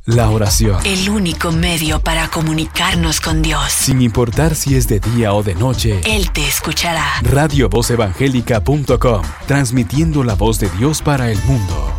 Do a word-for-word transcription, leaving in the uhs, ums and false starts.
La oración. El único medio para comunicarnos con Dios. Sin importar si es de día o de noche, Él te escuchará. radio voz evangélica punto com, transmitiendo la voz de Dios para el mundo.